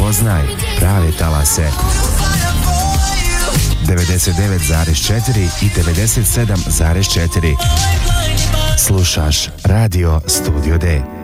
Prepoznaj prave talase. 99,4 i 97,4. Slušaš Radio Studio D.